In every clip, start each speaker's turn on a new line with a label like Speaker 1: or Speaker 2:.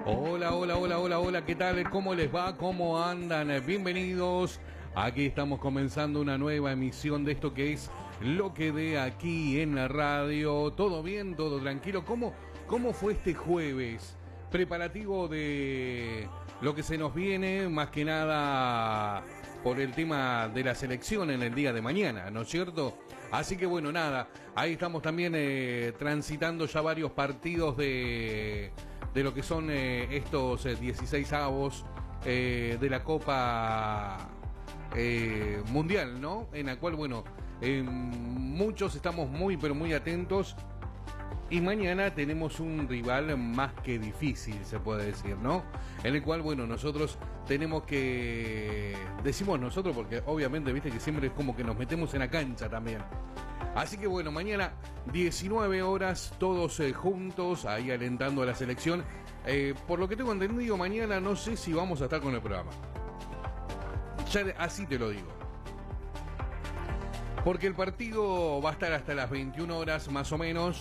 Speaker 1: Hola, hola, hola, hola, hola, ¿qué tal? ¿Cómo les va? ¿Cómo andan? Bienvenidos. Aquí estamos comenzando una nueva emisión de esto que es Lo que dé aquí en la radio. ¿Todo bien? ¿Todo tranquilo? ¿Cómo fue este jueves? Preparativo de lo que se nos viene, más que nada por el tema de la selección en el día de mañana, ¿no es cierto? Así que bueno, nada, ahí estamos también transitando ya varios partidos de lo que son estos 16avos de la Copa Mundial, ¿no? En la cual, bueno, muchos estamos muy, pero muy atentos. Y mañana tenemos un rival más que difícil, se puede decir, ¿no? En el cual, bueno, nosotros tenemos que... Decimos nosotros porque obviamente, viste que siempre es como que nos metemos en la cancha también. Así que bueno, mañana 19 horas, todos juntos, ahí alentando a la selección. Por lo que tengo entendido, mañana no sé si vamos a estar con el programa. Ya así te lo digo. Porque el partido va a estar hasta las 21 horas más o menos.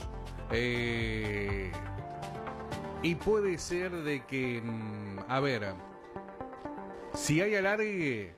Speaker 1: Y puede ser de que, a ver, si hay alargue,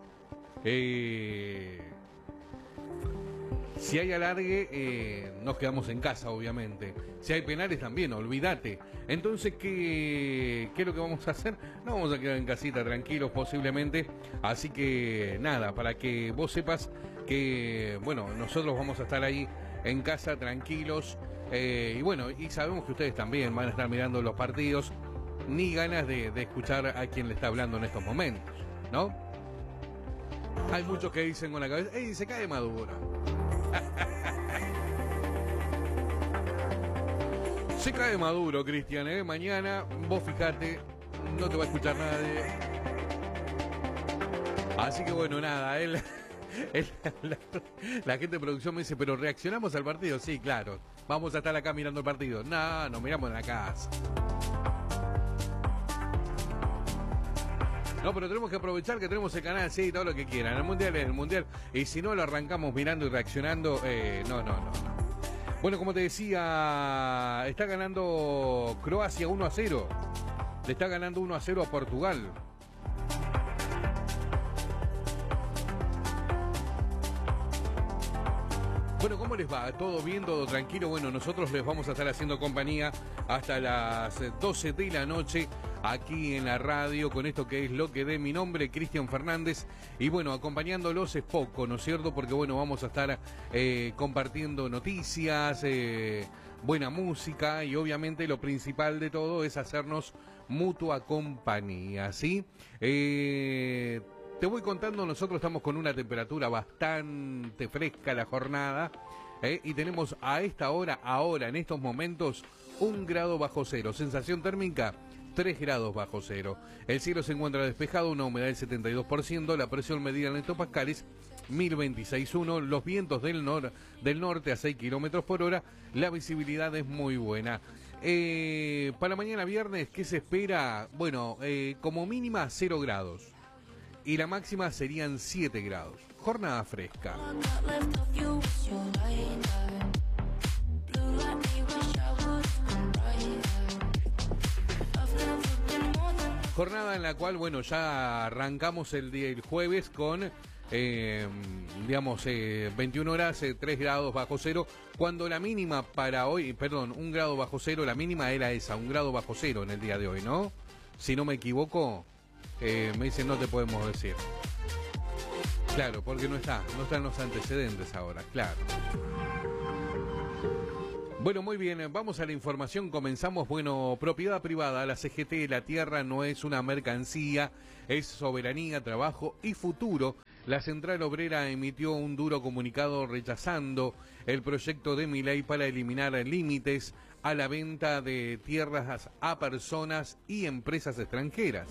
Speaker 1: nos quedamos en casa, obviamente. Si hay penales también, olvídate. Entonces, ¿qué es lo que vamos a hacer? No vamos a quedar en casita tranquilos posiblemente. Así que nada, para que vos sepas que, bueno, nosotros vamos a estar ahí en casa tranquilos. Y bueno, y sabemos que ustedes también van a estar mirando los partidos. Ni ganas de escuchar a quien le está hablando en estos momentos, ¿no? Hay muchos que dicen con la cabeza, ¡ey, se cae Maduro! Se cae Maduro, Cristian, ¿eh? Mañana, vos fijate, no te va a escuchar nadie. Así que bueno, nada, la gente de producción me dice, pero ¿reaccionamos al partido? Sí, claro. Vamos a estar acá mirando el partido. No, nos miramos en la casa. No, pero tenemos que aprovechar que tenemos el canal, sí, todo lo que quieran. El mundial es el mundial. Y si no lo arrancamos mirando y reaccionando, no. Bueno, como te decía, está ganando Croacia 1-0. Le está ganando 1-0 a Portugal. Bueno, ¿cómo les va? ¿Todo bien? ¿Todo tranquilo? Bueno, nosotros les vamos a estar haciendo compañía hasta las 12 de la noche aquí en la radio con esto que es Lo que dé. Mi nombre, Cristian Fernández, y bueno, acompañándolos es poco, ¿no es cierto? Porque bueno, vamos a estar compartiendo noticias, buena música y obviamente lo principal de todo es hacernos mutua compañía, ¿sí? Te voy contando, nosotros estamos con una temperatura bastante fresca la jornada, y tenemos a esta hora, ahora en estos momentos, 1 grado bajo cero, sensación térmica 3 grados bajo cero. El cielo se encuentra despejado, una humedad del 72%, la presión medida en hectopascales 1026.1, los vientos del norte a 6 kilómetros por hora, la visibilidad es muy buena. Para mañana viernes, ¿qué se espera? Bueno, como mínima 0 grados. Y la máxima serían 7 grados. Jornada fresca. Jornada en la cual, bueno, ya arrancamos el jueves con, 21 horas, 3 grados bajo cero. Cuando la mínima para hoy, 1 grado bajo cero, la mínima era esa, 1 grado bajo cero en el día de hoy, ¿no? Si no me equivoco. Me dicen no te podemos decir. Claro, porque no están los antecedentes ahora, claro. Bueno, muy bien, vamos a la información, comenzamos. Bueno, propiedad privada, la CGT, la tierra no es una mercancía, es soberanía, trabajo y futuro. La Central Obrera emitió un duro comunicado rechazando el proyecto de Milei para eliminar límites a la venta de tierras a personas y empresas extranjeras.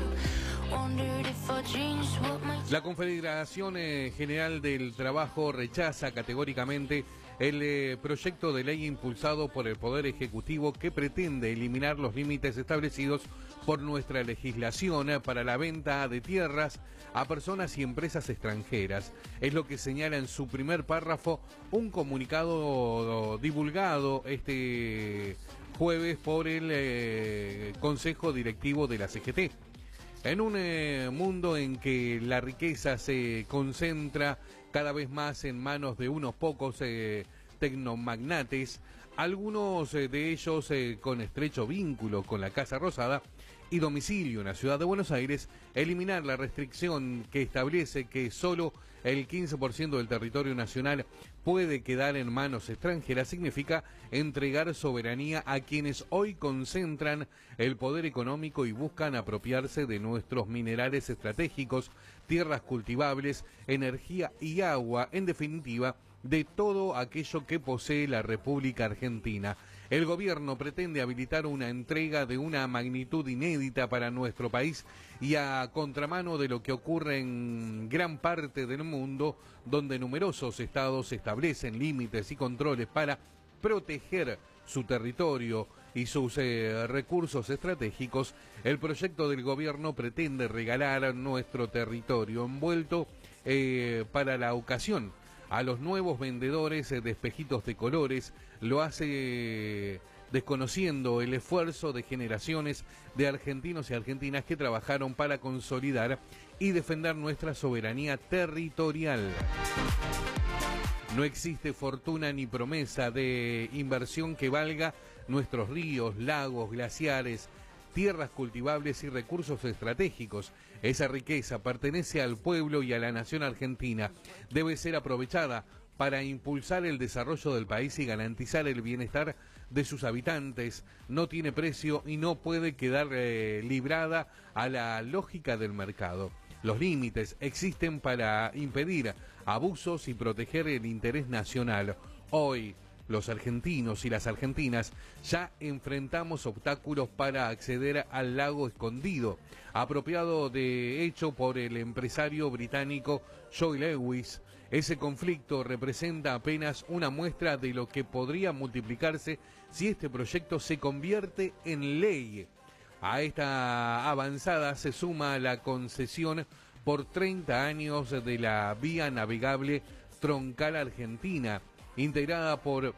Speaker 1: La Confederación General del Trabajo rechaza categóricamente el proyecto de ley impulsado por el Poder Ejecutivo que pretende eliminar los límites establecidos por nuestra legislación para la venta de tierras a personas y empresas extranjeras. Es lo que señala en su primer párrafo un comunicado divulgado este jueves por el Consejo Directivo de la CGT. En un mundo en que la riqueza se concentra cada vez más en manos de unos pocos tecnomagnates, algunos de ellos con estrecho vínculo con la Casa Rosada y domicilio en la ciudad de Buenos Aires, eliminar la restricción que establece que solo el 15% del territorio nacional puede quedar en manos extranjeras significa entregar soberanía a quienes hoy concentran el poder económico y buscan apropiarse de nuestros minerales estratégicos, tierras cultivables, energía y agua, en definitiva, de todo aquello que posee la República Argentina. El gobierno pretende habilitar una entrega de una magnitud inédita para nuestro país y a contramano de lo que ocurre en gran parte del mundo, donde numerosos estados establecen límites y controles para proteger su territorio y sus recursos estratégicos. El proyecto del gobierno pretende regalar nuestro territorio envuelto para la ocasión a los nuevos vendedores de espejitos de colores. Lo hace desconociendo el esfuerzo de generaciones de argentinos y argentinas que trabajaron para consolidar y defender nuestra soberanía territorial. No existe fortuna ni promesa de inversión que valga nuestros ríos, lagos, glaciares, tierras cultivables y recursos estratégicos. Esa riqueza pertenece al pueblo y a la nación argentina. Debe ser aprovechada para impulsar el desarrollo del país y garantizar el bienestar de sus habitantes. No tiene precio y no puede quedar librada a la lógica del mercado. Los límites existen para impedir abusos y proteger el interés nacional. Hoy, los argentinos y las argentinas ya enfrentamos obstáculos para acceder al lago escondido, apropiado de hecho por el empresario británico Joe Lewis. Ese conflicto representa apenas una muestra de lo que podría multiplicarse si este proyecto se convierte en ley. A esta avanzada se suma la concesión por 30 años de la vía navegable troncal argentina, integrada por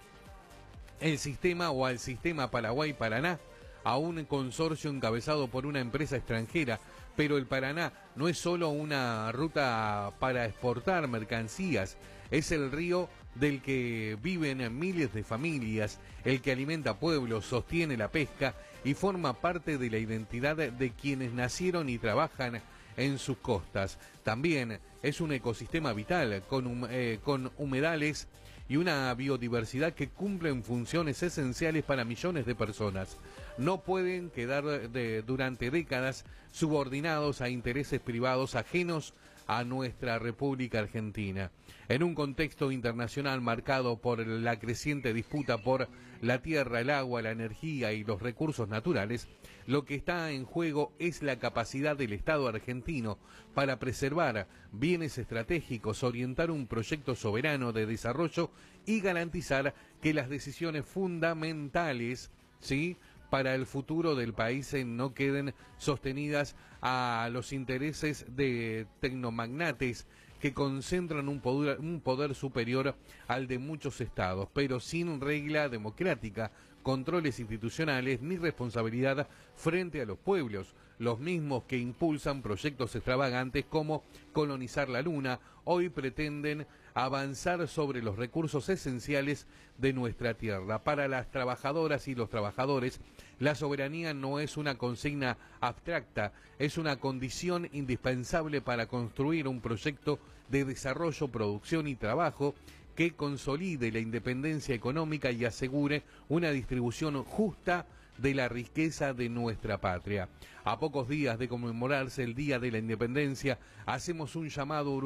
Speaker 1: el sistema o al sistema Paraguay-Paraná, a un consorcio encabezado por una empresa extranjera. Pero el Paraná no es solo una ruta para exportar mercancías, es el río del que viven miles de familias, el que alimenta pueblos, sostiene la pesca y forma parte de la identidad de quienes nacieron y trabajan en sus costas. También es un ecosistema vital con humedales y una biodiversidad que cumplen funciones esenciales para millones de personas. No pueden quedar durante décadas subordinados a intereses privados ajenos a nuestra República Argentina. En un contexto internacional marcado por la creciente disputa por la tierra, el agua, la energía y los recursos naturales, lo que está en juego es la capacidad del Estado argentino para preservar bienes estratégicos, orientar un proyecto soberano de desarrollo y garantizar que las decisiones fundamentales, ¿sí?, para el futuro del país no queden sostenidas a los intereses de tecnomagnates que concentran un poder superior al de muchos estados, pero sin regla democrática, controles institucionales ni responsabilidad frente a los pueblos, los mismos que impulsan proyectos extravagantes como colonizar la luna. Hoy pretenden avanzar sobre los recursos esenciales de nuestra tierra. Para las trabajadoras y los trabajadores, la soberanía no es una consigna abstracta, es una condición indispensable para construir un proyecto de desarrollo, producción y trabajo que consolide la independencia económica y asegure una distribución justa de la riqueza de nuestra patria. A pocos días de conmemorarse el Día de la Independencia, hacemos un llamado